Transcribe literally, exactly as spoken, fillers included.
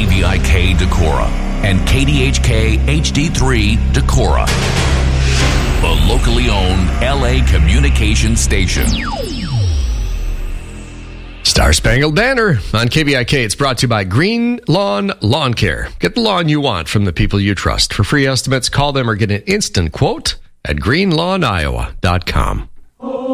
K V I K Decorah and K D H K H D three Decorah, the locally owned L A communication station. Star Spangled Banner on K V I K. It's brought to you by Green Lawn Lawn Care. Get the lawn you want from the people you trust. For free estimates, call them or get an instant quote at green lawn iowa dot com.